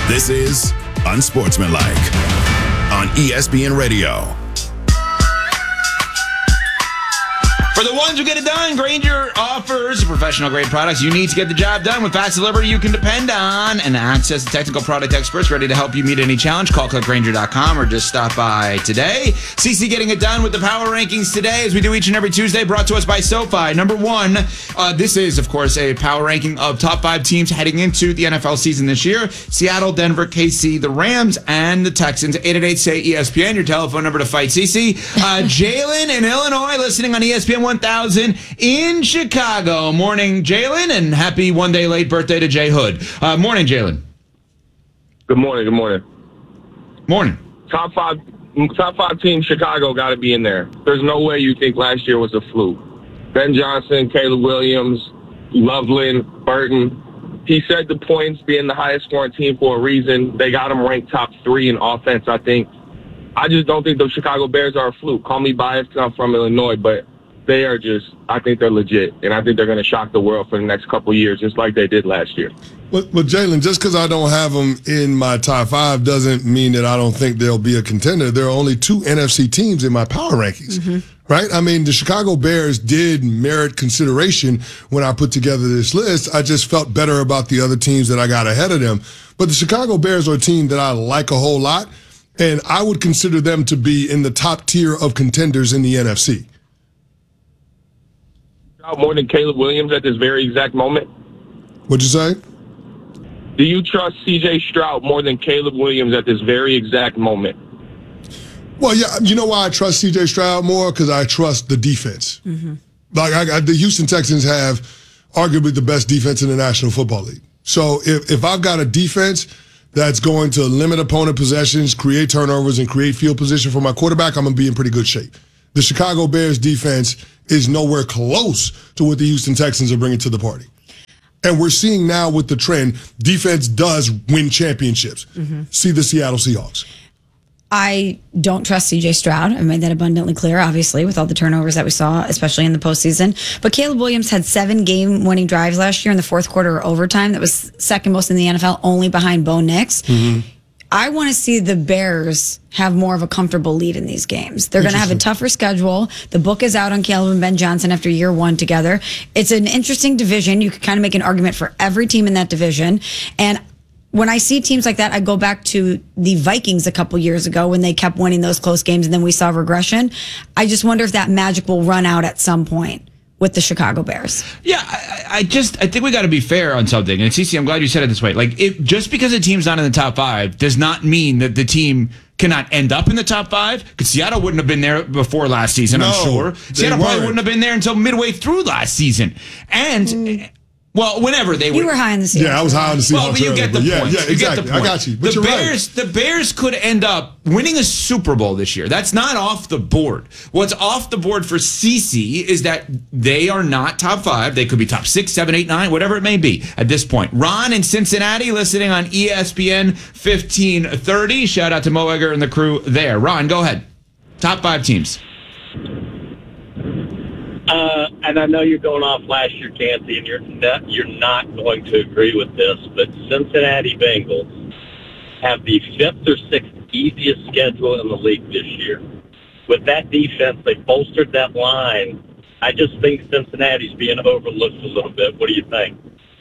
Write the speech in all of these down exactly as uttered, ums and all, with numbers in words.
This is Unsportsmanlike on E S P N Radio. For the ones who get it done, Grainger offers professional-grade products you need to get the job done with fast delivery you can depend on and access to technical product experts ready to help you meet any challenge. Call click grainger dot com or just stop by today. C C getting it done with the power rankings today, as we do each and every Tuesday, brought to us by SoFi. Number one, uh, this is, of course, a power ranking of top five teams heading into the N F L season this year. Seattle, Denver, K C, the Rams, and the Texans. eight eight eight, S A Y, E S P N, your telephone number to fight C C. Uh, Jalen in Illinois, listening on E S P N one thousand in Chicago. Morning, Jalen, and happy one day late birthday to Jay Hood. Uh, morning, Jalen. Good morning. Good morning. Morning. Top five, top five team Chicago got to be in there. There's no way you think last year was a fluke. Ben Johnson, Caleb Williams, Loveland, Burton. He said the points being the highest scoring team for a reason. They got him ranked top three in offense, I think. I just don't think the Chicago Bears are a fluke. Call me biased because I'm from Illinois, but they are just, I think they're legit, and I think they're going to shock the world for the next couple of years, just like they did last year. But, but Jalen, just because I don't have them in my top five doesn't mean that I don't think they'll be a contender. There are only two N F C teams in my power rankings, mm-hmm. right? I mean, the Chicago Bears did merit consideration when I put together this list. I just felt better about the other teams that I got ahead of them. But the Chicago Bears are a team that I like a whole lot, and I would consider them to be in the top tier of contenders in the N F C. More than Caleb Williams at this very exact moment? What'd you say? Do you trust C J Stroud more than Caleb Williams at this very exact moment? Well, yeah, you know why I trust C J Stroud more? Because I trust the defense. Mm-hmm. Like I, I, the Houston Texans have arguably the best defense in the National Football League. So if, if I've got a defense that's going to limit opponent possessions, create turnovers, and create field position for my quarterback, I'm going to be in pretty good shape. The Chicago Bears defense is nowhere close to what the Houston Texans are bringing to the party. And we're seeing now with the trend, defense does win championships. Mm-hmm. See the Seattle Seahawks. I don't trust C J Stroud. I made that abundantly clear, obviously, with all the turnovers that we saw, especially in the postseason. But Caleb Williams had seven game-winning drives last year in the fourth quarter or overtime. That was second most in the N F L, only behind Bo Nix. Mm-hmm. I want to see the Bears have more of a comfortable lead in these games. They're going to have a tougher schedule. The book is out on Caleb and Ben Johnson after year one together. It's an interesting division. You could kind of make an argument for every team in that division. And when I see teams like that, I go back to the Vikings a couple years ago when they kept winning those close games and then we saw regression. I just wonder if that magic will run out at some point with the Chicago Bears. Yeah, I, I just I think we got to be fair on something. And Cece, I'm glad you said it this way. Like, it, just because a team's not in the top five does not mean that the team cannot end up in the top five. Because Seattle wouldn't have been there before last season, no, I'm sure. Seattle probably wouldn't have been there until midway through last season. And mm. Well, whenever they were. You were high on the Seahawks. Yeah, I was high on the Seahawks. Well, but you get the yeah, point. Yeah, you exactly. Get the point. I got you. But the you're Bears, right. the Bears could end up winning a Super Bowl this year. That's not off the board. What's off the board for C C is that they are not top five. They could be top six, seven, eight, nine, whatever it may be at this point. Ron in Cincinnati, listening on E S P N fifteen thirty. Shout out to Mo Egger and the crew there. Ron, go ahead. Top five teams. Uh, and I know you're going off last year, Canty, and you're not, you're not going to agree with this, but Cincinnati Bengals have the fifth or sixth easiest schedule in the league this year. With that defense, they bolstered that line. I just think Cincinnati's being overlooked a little bit. What do you think?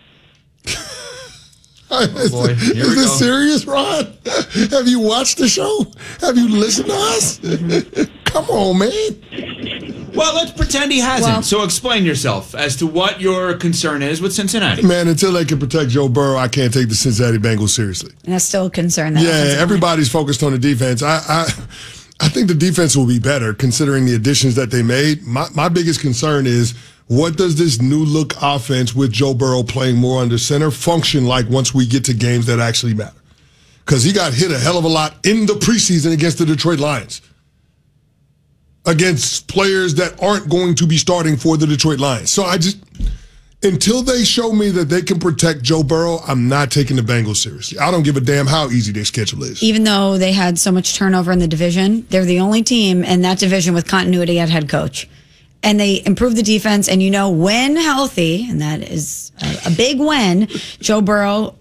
Oh boy. Is, Here is this go. serious, Ron? Have you watched the show? Have you listened to us? Come on, man. Well, let's pretend he hasn't. Well, so explain yourself as to what your concern is with Cincinnati. Man, until they can protect Joe Burrow, I can't take the Cincinnati Bengals seriously. And that's still a concern. That yeah, everybody's focused on the defense. I, I I think the defense will be better considering the additions that they made. My, my biggest concern is, what does this new look offense with Joe Burrow playing more under center function like once we get to games that actually matter? Because he got hit a hell of a lot in the preseason against the Detroit Lions, against players that aren't going to be starting for the Detroit Lions. So I just, until they show me that they can protect Joe Burrow, I'm not taking the Bengals seriously. I don't give a damn how easy their schedule is. Even though they had so much turnover in the division, they're the only team in that division with continuity at head coach. And they improved the defense, and you know, when healthy, and that is a, a big when, Joe Burrow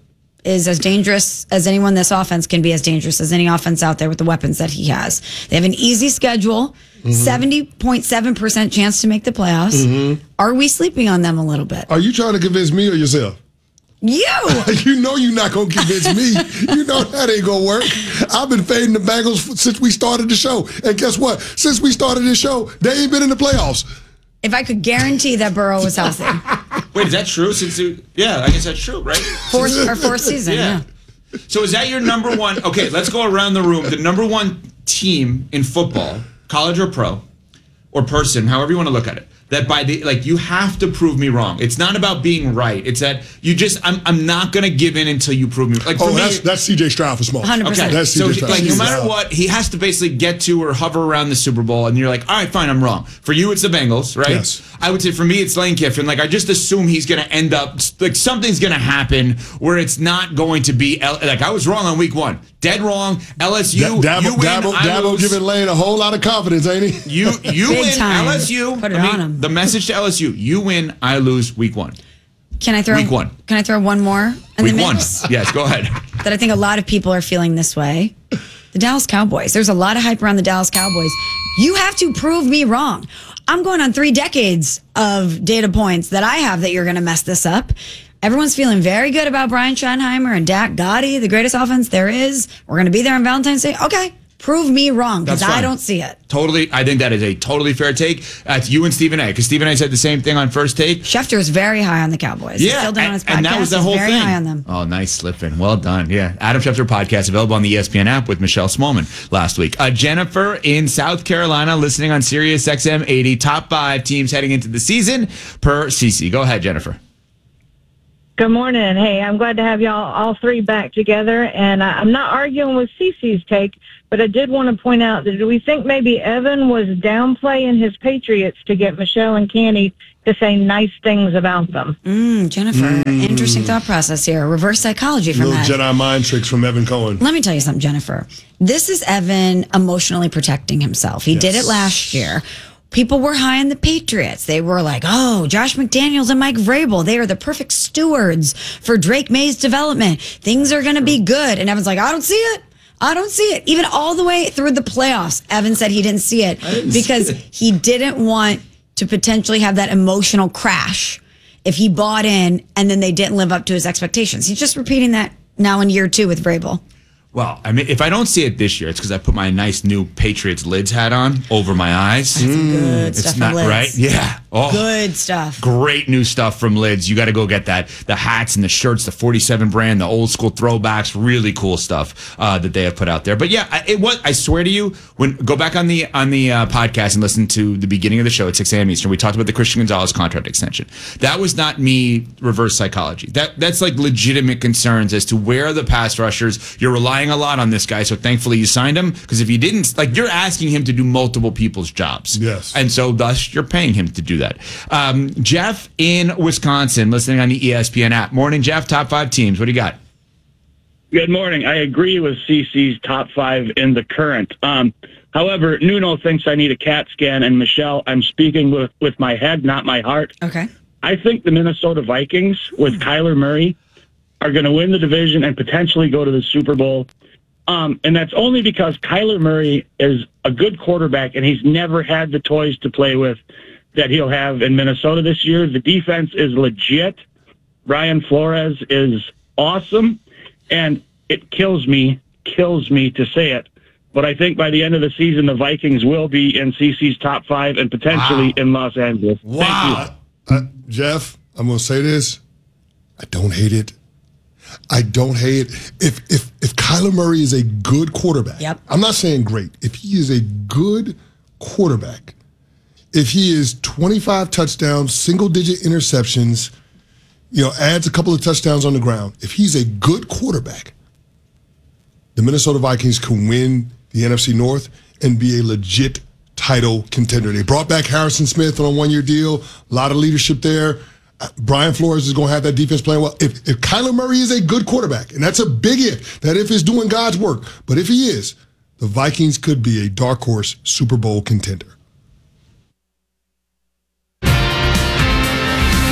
is as dangerous as anyone. This offense can be as dangerous as any offense out there with the weapons that he has. They have an easy schedule, seventy point seven percent chance to make the playoffs. Mm-hmm. Are we sleeping on them a little bit? Are you trying to convince me or yourself? You! You know you're not going to convince me. You know that ain't going to work. I've been fading the Bengals since we started the show. And guess what? Since we started this show, they ain't been in the playoffs. If I could guarantee that Burrow was healthy. Wait, is that true? Since it, yeah, I guess that's true, right? Fourth, or fourth season, yeah. yeah. So is that your number one? Okay, let's go around the room. The number one team in football, college or pro, or person, however you want to look at it. That by the like you have to prove me wrong. It's not about being right. It's that you just I'm I'm not gonna give in until you prove me like. For oh, me, that's that's C J Stroud for small. one hundred percent. Okay, That's so C J Stroud. like no matter what, he has to basically get to or hover around the Super Bowl, and you're like, all right, fine, I'm wrong. For you, it's the Bengals, right? Yes. I would say for me, it's Lane Kiffin. Like I just assume he's gonna end up like something's gonna happen where it's not going to be like I was wrong on week one. Dead wrong. L S U. Da- Dabo, you win, Dabo, I Dabo lose. giving Lane a whole lot of confidence, ain't he? You you Big win time. L S U. Put it I mean, on him. The message to L S U: you win, I lose. Week one. Can I throw Week one. Can I throw one more in Week the one. mix? Yes, go ahead. That I think a lot of people are feeling this way. The Dallas Cowboys. There's a lot of hype around the Dallas Cowboys. You have to prove me wrong. I'm going on three decades of data points that I have that you're going to mess this up. Everyone's feeling very good about Brian Schottenheimer and Dak Gotti, the greatest offense there is. We're going to be there on Valentine's Day. Okay, prove me wrong because That's I fine. don't see it. Totally, I think that is a totally fair take. That's you and Stephen A. Because Stephen A. said the same thing on First Take. Schefter is very high on the Cowboys. He's Yeah, still doing and, his podcast. and that was the He's whole very thing. high on them. Oh, nice slipping. Well done. Yeah, Adam Schefter podcast available on the E S P N app with Michelle Smallman last week. Uh, Jennifer in South Carolina, listening on Sirius X M eighty. Top five teams heading into the season per Cece. Go ahead, Jennifer. Good morning. Hey, I'm glad to have y'all all three back together. And I, I'm not arguing with Cece's take, but I did want to point out that do we think maybe Evan was downplaying his Patriots to get Michelle and Candy to say nice things about them? Mm, Jennifer, interesting thought process here. Reverse psychology from Little that. Jedi mind tricks from Evan Cohen. Let me tell you something, Jennifer. This is Evan emotionally protecting himself. He did it last year. People were high on the Patriots. They were like, oh, Josh McDaniels and Mike Vrabel, they are the perfect stewards for Drake May's development. Things are going to be good. And Evan's like, I don't see it. I don't see it. Even all the way through the playoffs, Evan said he didn't see it because he didn't want to potentially have that emotional crash if he bought in and then they didn't live up to his expectations. He's just repeating that now in year two with Vrabel. Well, I mean, if I don't see it this year, it's because I put my nice new Patriots lids hat on over my eyes. That's some good It's stuff not from Lids. right. Yeah. Oh, Good stuff. great new stuff from Lids. You got to go get that. The hats and the shirts, the forty-seven brand, the old school throwbacks, really cool stuff uh, that they have put out there. But yeah, I- it was. I swear to you, when go back on the on the uh, podcast and listen to the beginning of the show at six a.m. Eastern, we talked about the Christian Gonzalez contract extension. That was not me reverse psychology. That that's like legitimate concerns as to where the pass rushers. You're relying a lot on this guy, so thankfully you signed him because if you didn't, like you're asking him to do multiple people's jobs. Yes, and so thus you're paying him to do that. Um, Jeff in Wisconsin, listening on the E S P N app. Morning, Jeff. Top five teams. What do you got? Good morning. I agree with C C's top five in the current. Um, however, Nuno thinks I need a CAT scan, and Michelle, I'm speaking with, with my head, not my heart. Okay. I think the Minnesota Vikings with Kyler Murray are going to win the division and potentially go to the Super Bowl. Um, and that's only because Kyler Murray is a good quarterback, and he's never had the toys to play with that he'll have in Minnesota this year. The defense is legit. Brian Flores is awesome, and it kills me, kills me to say it, but I think by the end of the season, the Vikings will be in C C's top five and potentially Wow. in Los Angeles. Wow. Uh, Jeff, I'm going to say this. I don't hate it. I don't hate it. If if if Kyler Murray is a good quarterback, Yep. I'm not saying great. If he is a good quarterback, if he is twenty-five touchdowns, single-digit interceptions, you know, adds a couple of touchdowns on the ground, if he's a good quarterback, the Minnesota Vikings can win the N F C North and be a legit title contender. They brought back Harrison Smith on a one-year deal, a lot of leadership there. Uh, Brian Flores is going to have that defense playing well. If, if Kyler Murray is a good quarterback, and that's a big if, that if is doing God's work, but if he is, the Vikings could be a dark horse Super Bowl contender. From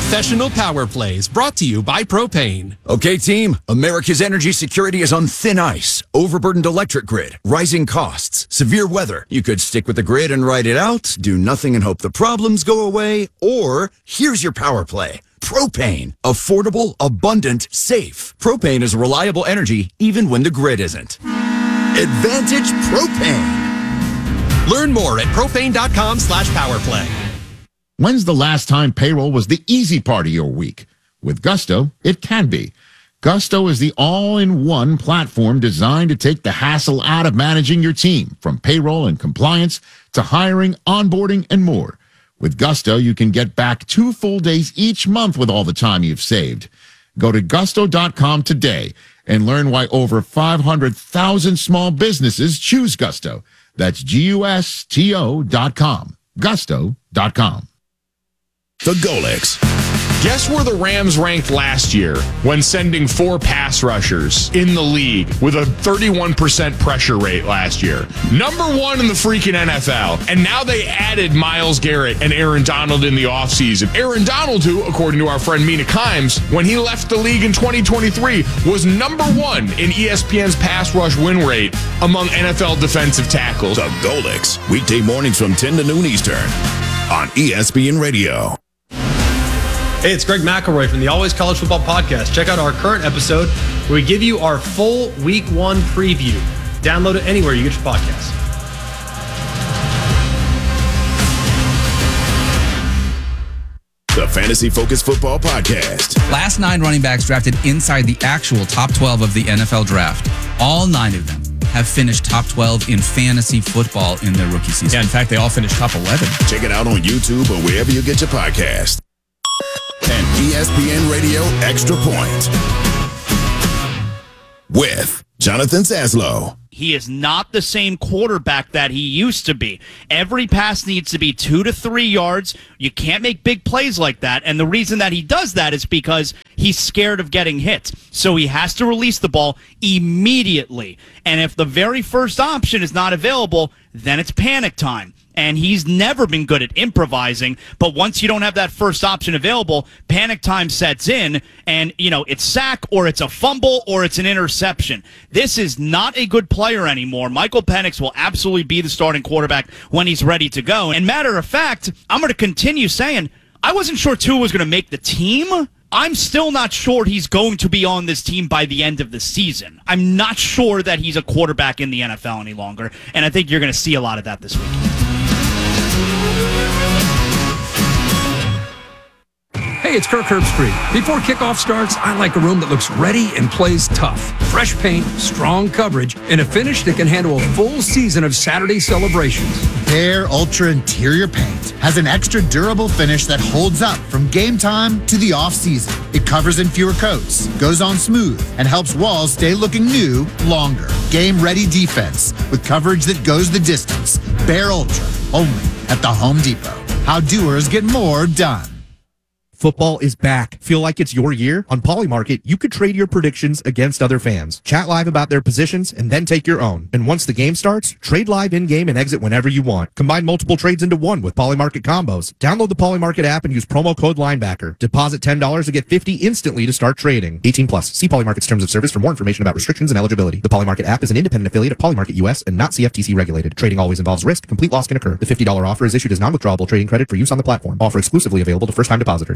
Professional Power Plays, brought to you by Propane. Okay, team, America's energy security is on thin ice. Overburdened electric grid, rising costs, severe weather. You could stick with the grid and ride it out, do nothing and hope the problems go away, or here's your power play. Propane. Affordable, abundant, safe. Propane is reliable energy even when the grid isn't. Advantage Propane. Learn more at propane.com slash powerplay. When's the last time payroll was the easy part of your week? With Gusto, it can be. Gusto is the all-in-one platform designed to take the hassle out of managing your team, from payroll and compliance to hiring, onboarding, and more. With Gusto, you can get back two full days each month with all the time you've saved. Go to gusto dot com today and learn why over five hundred thousand small businesses choose Gusto. That's G U S T O dot com. gusto dot com. The Golix. Guess where the Rams ranked last year when sending four pass rushers in the league with a thirty-one percent pressure rate last year? Number one in the freaking N F L. And now they added Myles Garrett and Aaron Donald in the offseason. Aaron Donald, who, according to our friend Mina Kimes, when he left the league in twenty twenty-three, was number one in E S P N's pass rush win rate among N F L defensive tackles. The Golix. Weekday mornings from ten to noon Eastern on E S P N Radio. Hey, it's Greg McElroy from the Always College Football Podcast. Check out our current episode where we give you our full Week One preview. Download it anywhere you get your podcasts. The Fantasy Focus Football Podcast. Last nine running backs drafted inside the actual top twelve of the N F L draft. All nine of them have finished top twelve in fantasy football in their rookie season. Yeah, in fact, they all finished top eleven. Check it out on YouTube or wherever you get your podcast. And E S P N Radio Extra Point with Jonathan Zaslow. He is not the same quarterback that he used to be. Every pass needs to be two to three yards. You can't make big plays like that. And the reason that he does that is because he's scared of getting hit. So he has to release the ball immediately. And if the very first option is not available, then it's panic time. And he's never been good at improvising, but once you don't have that first option available, panic time sets in, and, you know, it's sack, or it's a fumble, or it's an interception. This is not a good player anymore. Michael Penix will absolutely be the starting quarterback when he's ready to go. And matter of fact, I'm going to continue saying, I wasn't sure Tua was going to make the team. I'm still not sure he's going to be on this team by the end of the season. I'm not sure that he's a quarterback in the N F L any longer, and I think you're going to see a lot of that this week. Hey, it's Kirk Herbstreit. Before kickoff starts, I like a room that looks ready and plays tough. Fresh paint, strong coverage, and a finish that can handle a full season of Saturday celebrations. Behr Ultra Interior Paint has an extra durable finish that holds up from game time to the off-season. It covers in fewer coats, goes on smooth, and helps walls stay looking new longer. Game-ready defense with coverage that goes the distance. Behr Ultra, only at the Home Depot. How doers get more done. Football is back. Feel like it's your year? On Polymarket, you could trade your predictions against other fans. Chat live about their positions and then take your own. And once the game starts, trade live in-game and exit whenever you want. Combine multiple trades into one with Polymarket combos. Download the Polymarket app and use promo code Linebacker. Deposit ten dollars to get fifty dollars instantly to start trading. eighteen plus. See Polymarket's terms of service for more information about restrictions and eligibility. The Polymarket app is an independent affiliate of Polymarket U S and not C F T C regulated. Trading always involves risk. Complete loss can occur. The fifty dollars offer is issued as non-withdrawable trading credit for use on the platform. Offer exclusively available to first-time depositors.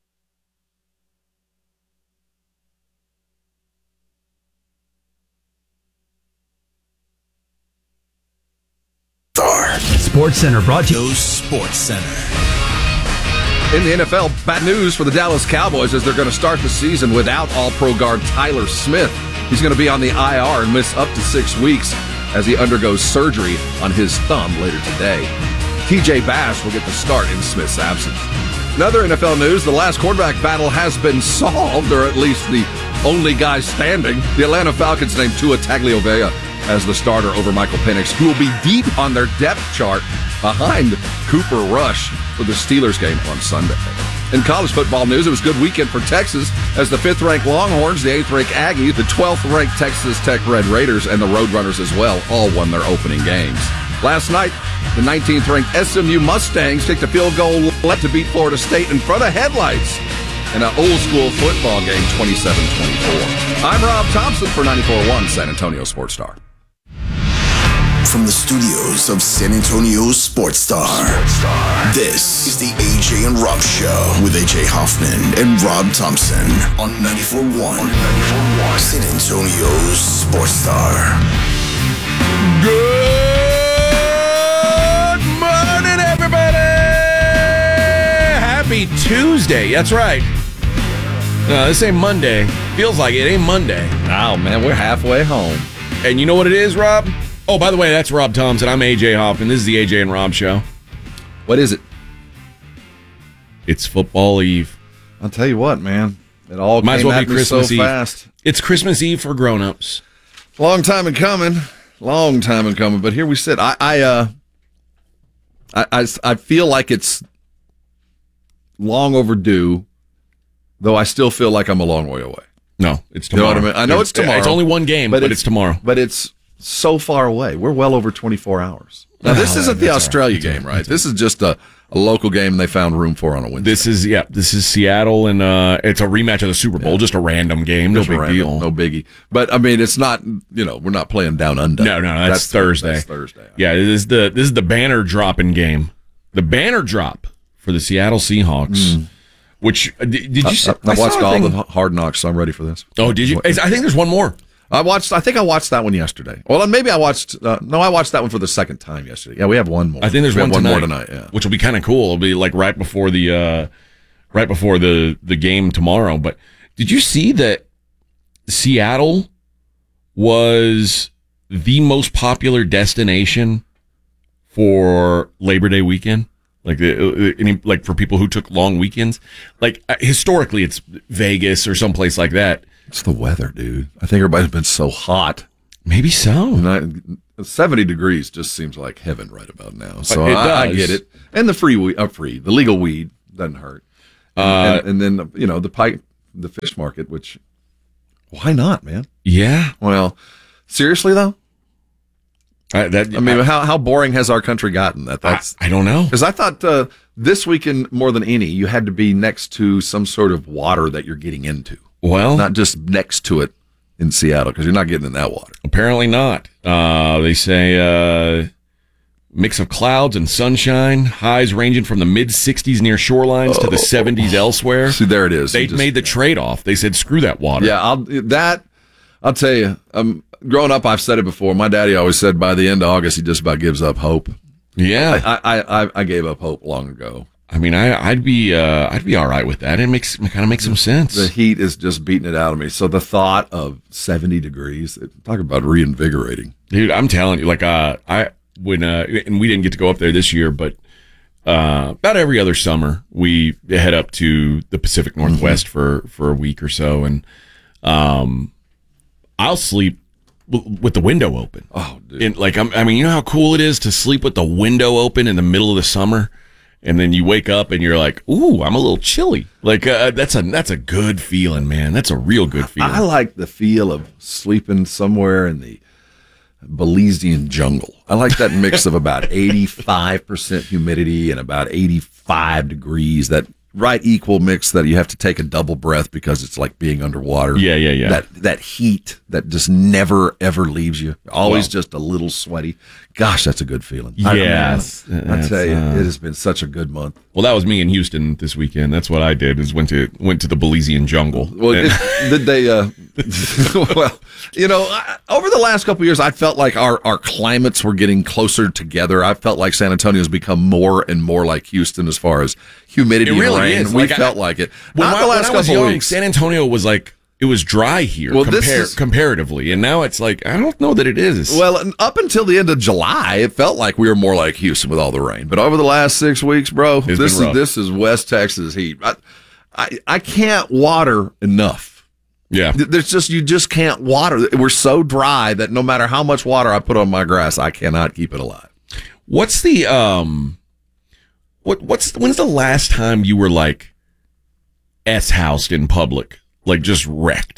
Sports Center brought to you. Sports Center. In the N F L, bad news for the Dallas Cowboys as they're going to start the season without All-Pro guard Tyler Smith. He's going to be on the I R and miss up to six weeks as he undergoes surgery on his thumb later today. T J Bass will get the start in Smith's absence. In other N F L news, the last quarterback battle has been solved, or at least the only guy standing. The Atlanta Falcons named Tua Tagovailoa as the starter over Michael Penix, who will be deep on their depth chart behind Cooper Rush for the Steelers game on Sunday. In college football news, it was a good weekend for Texas as the fifth-ranked Longhorns, the eighth-ranked Aggies, the twelfth-ranked Texas Tech Red Raiders, and the Roadrunners as well all won their opening games. Last night, the nineteenth-ranked S M U Mustangs kicked a field goal left to beat Florida State in front of headlights in an old-school football game, twenty-seven twenty-four. I'm Rob Thompson for ninety-four point one San Antonio Sports Star. From the studios of San Antonio Sports Star, this is the A J and Rob Show with A J Hoffman and Rob Thompson on ninety-four point one San Antonio Sports Star. Good morning, everybody! Happy Tuesday. That's right. No, this ain't Monday. Feels like it ain't Monday. Oh, man, we're halfway home. And you know what it is, Rob? Oh, by the way, that's Rob Thompson. I'm A J Hoffman. This is the A J and Rob Show. What is it? It's football Eve. I'll tell you what, man. It all Might as came well at be me Christmas so Eve. fast. It's Christmas Eve for grown-ups. Long time in coming. Long time in coming. But here we sit. I I uh I, I, I feel like it's long overdue, though I still feel like I'm a long way away. No, it's You know tomorrow. what I mean? I know it's tomorrow. It's only one game, but, it's, tomorrow. But it's so far away. We're well over twenty-four hours. Now, this Oh, isn't the that's Australia all right. game, right? This is just a, a local game they found room for on a Wednesday. This is, yeah, this is Seattle, and uh, it's a rematch of the Super Bowl, just a random game. No Just big random, deal. No biggie. But, I mean, it's not, you know, we're not playing down under. No, no, that's, Thursday. That's Thursday. Yeah, this is the this is the banner dropping game. The banner drop for the Seattle Seahawks. Which uh, did, did you? I, see, I, I watched saw a all thing- the Hard Knocks, so I'm ready for this. Oh, did you? I think there's one more. I watched. I think I watched that one yesterday. Well, maybe I watched. Uh, no, I watched that one for the second time yesterday. Yeah, we have one more. I think there's we one, have one tonight, more tonight. Yeah, which will be kind of cool. It'll be like right before the uh, right before the the game tomorrow. But did you see that Seattle was the most popular destination for Labor Day weekend? Like the any like for people who took long weekends. Like uh, historically, it's Vegas or someplace like that. It's the weather, dude. I think everybody's been so hot. Maybe so. And I, seventy degrees just seems like heaven right about now. So It I, I does. get it. And the free, we- uh, free, the legal weed doesn't hurt. And, Uh, and, and then you know the pike, the fish market, which why not, man? Yeah. Well, seriously though. I, that, I mean, I- how how boring has our country gotten? That that's I don't know. because I thought uh, this weekend more than any, you had to be next to some sort of water that you're getting into. Well, not just next to it in Seattle because you're not getting in that water. Apparently not. Uh, they say uh, mix of clouds and sunshine, highs ranging from the mid sixties near shorelines to the seventies elsewhere. See, there it is. They You just- made the trade-off. They said, screw that water. Yeah, I'll, that I'll tell you. Um, growing up, I've said it before. My daddy always said by the end of August, he just about gives up hope. Yeah. I I, I, I gave up hope long ago. I mean, I, I'd be uh, I'd be all right with that. It makes it kind of makes some sense. The heat is just beating it out of me. So the thought of seventy degrees, it, talk about reinvigorating. Dude, I'm telling you, like, uh, I when uh, and we didn't get to go up there this year, but uh, about every other summer we head up to the Pacific Northwest for for a week or so, and um, I'll sleep w- with the window open. Oh, dude! And like, I'm, I mean, you know how cool it is to sleep with the window open in the middle of the summer, and then you wake up and you're like, "Ooh, I'm a little chilly." Like, uh, that's a that's a good feeling, man. That's a real good feeling. I like the feel of sleeping somewhere in the Belizean jungle. I like that mix of about eighty-five percent humidity and about eighty-five degrees. That right equal mix that you have to take a double breath because it's like being underwater. Yeah, yeah, yeah. That that heat that just never ever leaves you. Always Well- just a little sweaty. Gosh, that's a good feeling. I- Yes. I, I That's, tell you, uh, it has been such a good month. Well, that was me in Houston this weekend. That's what I did. Is went to went to the Belizean jungle. Well, And- did, did they? Uh, well, you know, I, over the last couple of years, I felt like our, our climates were getting closer together. I felt like San Antonio has become more and more like Houston as far as humidity It really and rain. is. We Like, I- felt like it. when, Not I, the when last I was couple of young, weeks. San Antonio was like it was dry here Well, this compar- is- comparatively, and now it's like I don't know that it is. Well, and up until the end of July, it felt like we were more like Houston with all the rain. But over the last six weeks, bro, It's this been is rough. this is West Texas heat. I, I I can't water enough. Yeah, There's just you just can't water. We're so dry that no matter how much water I put on my grass, I cannot keep it alive. What's the um, what what's when's the last time you were like s housed in public, like just wrecked?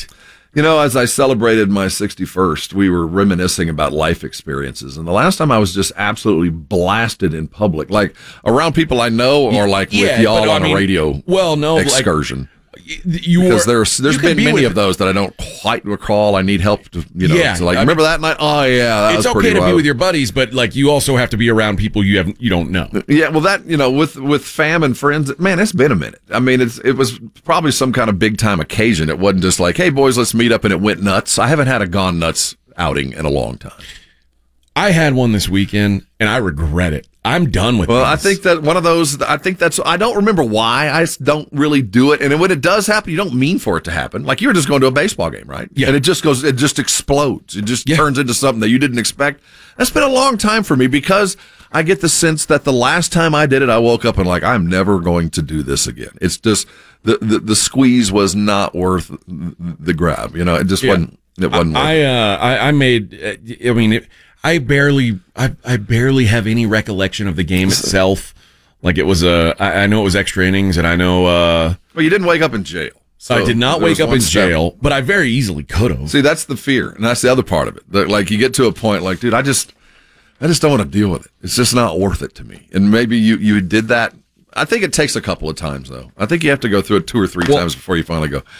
You know, as I celebrated my sixty-first, we were reminiscing about life experiences. And the last time I was just absolutely blasted in public, like around people I know or like Yeah, with y'all but, on I mean, a radio well, no, like, excursion. you because were- there's there's you could been be many with- of those that I don't quite recall. I need help to, you know, Yeah, to like, I remember that night? Oh, yeah, that it's was okay pretty to be wild. with your buddies, but like you also have to be around people you have you don't know. Yeah, well, that, you know, with with fam and friends, man, it's been a minute. I mean, it's it was probably some kind of big time occasion. It wasn't just like, hey, boys, let's meet up, and it went nuts. I haven't had a gone nuts outing in a long time. I had one this weekend, and I regret it. I'm done with. Well, I this. think that one of those, I think that's, I don't remember why. I just don't really do it. And when it does happen, you don't mean for it to happen. Like you were just going to a baseball game, right? Yeah. And it just goes, it just explodes. It just turns into something that you didn't expect. That's been a long time for me because I get the sense that the last time I did it, I woke up and like, I'm never going to do this again. It's just, the, the, the squeeze was not worth the grab. You know, it just Yeah. wasn't, it wasn't worth I, it. uh, I I made. uh, I mean, it, I barely. I I barely have any recollection of the game itself. Like it was a. I, I know it was extra innings, and I know. Uh, Well, you didn't wake up in jail. So I did not there was wake up one in step. jail, but I very easily could have. See, that's the fear, and that's the other part of it. That, like, you get to a point, like, dude, I just, I just don't want to deal with it. It's just not worth it to me. And maybe you, you did that. I think it takes a couple of times, though. I think you have to go through it two or three Well- times before you finally go.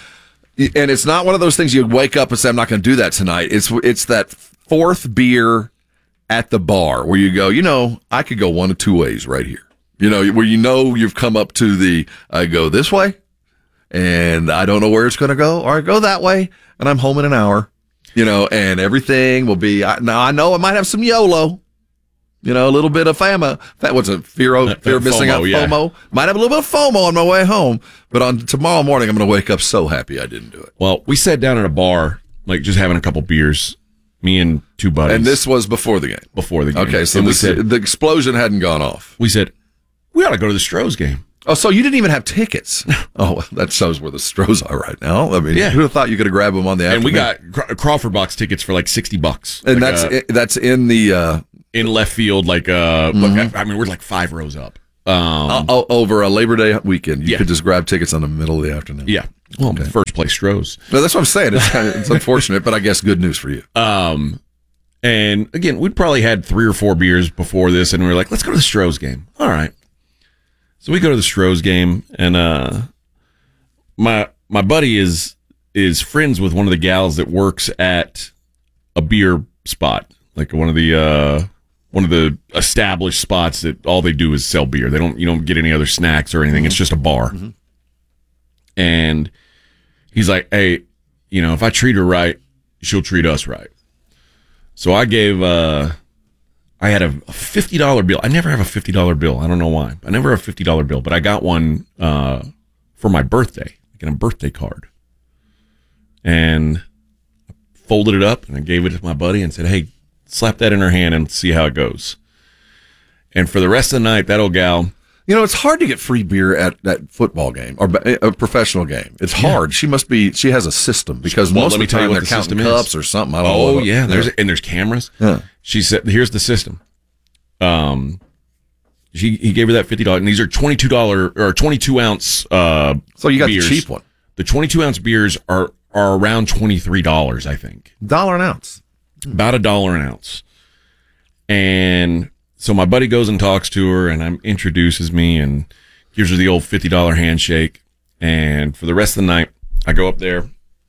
And it's not one of those things you wake up and say, I'm not going to do that tonight. It's it's that fourth beer at the bar where you go, you know, I could go one of two ways right here. You know, where you know you've come up to the, I go this way, and I don't know where it's going to go, or I go that way, and I'm home in an hour, you know, and everything will be, I, now I know I might have some YOLO, you know, a little bit of FAMA, that was a fear of, fear of missing FOMO, out, yeah. FOMO. Might have a little bit of FOMO on my way home, but on tomorrow morning, I'm going to wake up so happy I didn't do it. Well, we sat down at a bar, like just having a couple beers, me and two buddies. And this was before the game. Before the game. Okay, so And we this, said, the explosion hadn't gone off. we said, we ought to go to the Stros game. Oh, so you didn't even have tickets? Oh, well, that shows where the Stros are right now. I mean, Yeah. who'd have thought you could have grabbed them on the And we afternoon? got Cra- Crawford box tickets for like sixty bucks. and Like, that's uh, that's in the uh, in left field, like uh, Mhm. look, I, I mean, we're like five rows up. Um, o- over a Labor Day weekend. You Yeah. could just grab tickets in the middle of the afternoon. yeah, well, first place Stros. No, that's what I'm saying. It's kind of it's unfortunate, but I guess good news for you. Um, and again, we'd probably had three or four beers before this, and we were like, let's go to the Stros game. All right. So we go to the Stros game, and uh, my my buddy is is friends with one of the gals that works at a beer spot, like one of the uh, one of the established spots that all they do is sell beer. They don't you don't get any other snacks or anything. It's just a bar. Mm-hmm. And he's like, hey, you know, if I treat her right, she'll treat us right. So I gave, uh, I had a fifty dollar bill. I never have a fifty dollar bill. I don't know why. I never have a fifty dollar bill, but I got one uh, for my birthday, like in a birthday card. And I folded it up and I gave it to my buddy and said, hey, slap that in her hand and see how it goes. And for the rest of the night, that old gal, You know, it's hard to get free beer at that football game or a professional game. It's hard. She must be. She has a system because Well, most let of me the tell you time what they're the counting system is. cups or something. I don't oh know. yeah, there's and there's cameras. Yeah. She said, "Here's the system." Um, she he gave her that fifty dollars, and these are twenty two dollar or twenty two ounce. Uh, So you got the beers. cheap one. The twenty two ounce beers are are around twenty three dollars, I think. Dollar an ounce. About a dollar an ounce. And so my buddy goes and talks to her, and um, introduces me and gives her the old fifty dollar handshake. And for the rest of the night, I go up there,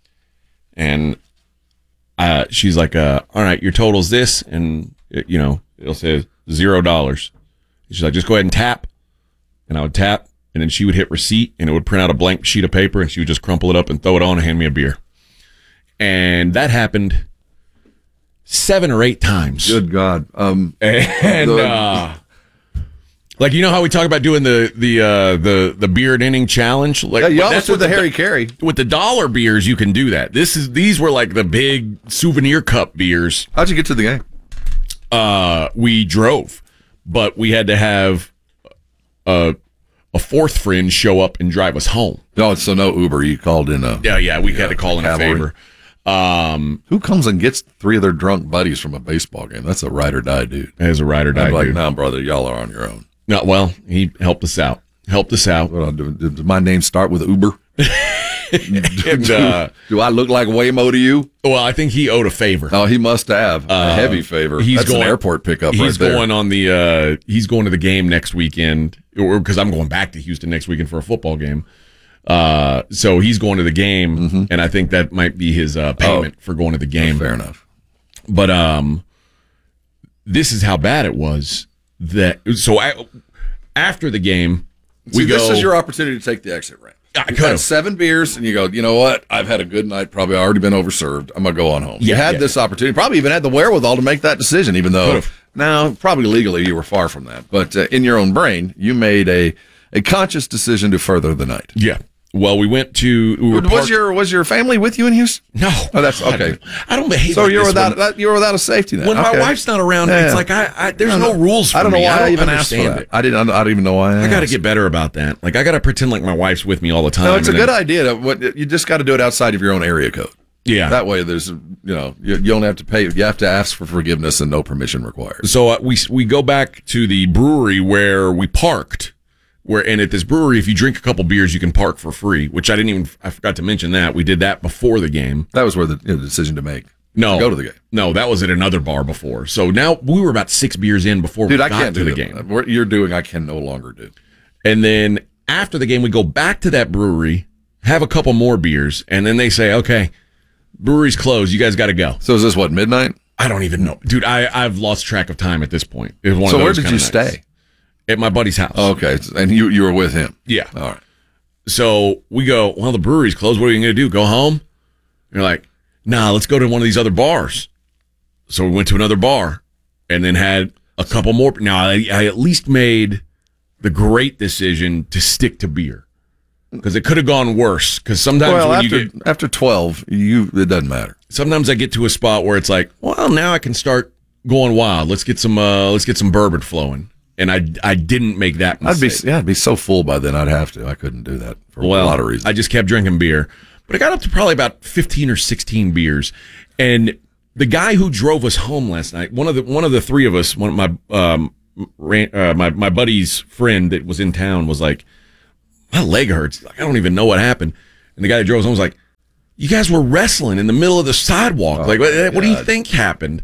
and uh, she's like, uh, all right, your total's this, and, it, you know, it'll say zero dollars. She's like, just go ahead and tap. And I would tap, and then she would hit receipt, and it would print out a blank sheet of paper, and she would just crumple it up and throw it on and hand me a beer. And that happened seven or eight times. Good God. Um, and the- uh, like, you know how we talk about doing the the uh, the the beer and inning challenge? Like, Yeah, you but almost did with the Harry Carey. With the dollar beers, you can do that. This is these were like the big souvenir cup beers. How'd you get to the game? Uh, we drove, but we had to have a a fourth friend show up and drive us home. No, so no Uber. You called in a. Yeah, yeah, we had to call in a cavalry. favor. Um, Who comes and gets three of their drunk buddies from a baseball game? That's a ride or die dude. As a ride or die I'm like, dude. no, brother, y'all are on your own. No, well, he helped us out. Helped us out. What I'll do, does my name start with Uber? and, uh, do I look like Waymo to you? Well, I think he owed a favor. Oh, he must have a Uh, heavy favor. He's That's going, an airport pickup right He's there. going on the. Uh, he's going to the game next weekend, or because I'm going back to Houston next weekend for a football game. Uh, so he's going to the game, Mm-hmm. and I think that might be his uh, payment Oh. for going to the game. Fair enough. But um, this is how bad it was. That so I, after the game, we See, go. this is your opportunity to take the exit ramp. I You've could've. had seven beers, and you go, you know what? I've had a good night. Probably already been overserved. I'm going to go on home. you Yeah, had yeah. this opportunity. Probably even had the wherewithal to make that decision, even though, Could've. now, probably legally you were far from that. But uh, in your own brain, you made a, a conscious decision to further the night. Yeah. Well, we went to. We were was parked- your was your family with you in Houston? No. Oh, that's God, okay. I don't behave. So like you're this without when- that, you're without a safety net. When Okay. my wife's not around, Yeah, it's yeah. like I, I there's I no don't know. rules for I don't know me. why I, don't even asked for understand that. it. I didn't. I don't even know why. I, I got to asked. get better about that. Like I got to pretend like my wife's with me all the time. No, it's a and good then- idea. To, what, you just got to do it outside of your own area code. Yeah. That way, there's you know you, you don't have to pay. You have to ask for forgiveness and no permission required. So uh, we we go back to the brewery where we parked. Where and at this brewery, if you drink a couple beers, you can park for free. Which I didn't even. I forgot to mention that we did that before the game. That was where the, you know, the decision to make. No, go to the game. No, that was at another bar before. So now we were about six beers in before Dude, we I got can't to do the that. game. What you're doing, I can no longer do. And then after the game, we go back to that brewery, have a couple more beers, and then they say, "Okay, brewery's closed. You guys got to go." So is this what, midnight? I don't even know, dude. I I've lost track of time at this point. It was one So of where those did kinda you nights. stay? At my buddy's house. Oh, okay, and you you were with him. Yeah. All right. So we go, well, the brewery's closed. What are you going to do? Go home? And you're like, nah, let's go to one of these other bars. So we went to another bar and then had a couple more. Now, I, I at least made the great decision to stick to beer because it could have gone worse. Because sometimes Well, when after you get, after twelve, you it doesn't matter. sometimes I get to a spot where it's like, well, now I can start going wild. Let's get some, uh, let's get some bourbon flowing. And I, I didn't make that I'd mistake. be yeah, I'd be so full by then. I'd have to. I couldn't do that for Well, a lot of reasons. I just kept drinking beer, but I got up to probably about fifteen or sixteen beers. And the guy who drove us home last night, one of the one of the three of us, one of my um ran, uh, my my buddy's friend that was in town was like, my leg hurts. Like, I don't even know what happened. And the guy that drove us home was like, you guys were wrestling in the middle of the sidewalk. Oh, like, what, my what do you God. think happened?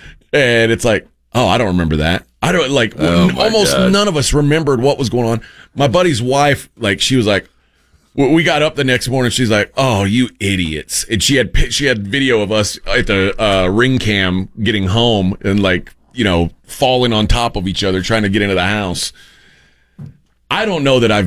And it's like, oh, I don't remember that. I don't like Oh, my almost God. none of us remembered what was going on. My buddy's wife, like, she was like, w- we got up the next morning. She's like, "Oh, you idiots!" And she had pi- she had video of us at the uh, ring cam getting home and like you know falling on top of each other trying to get into the house. I don't know that I've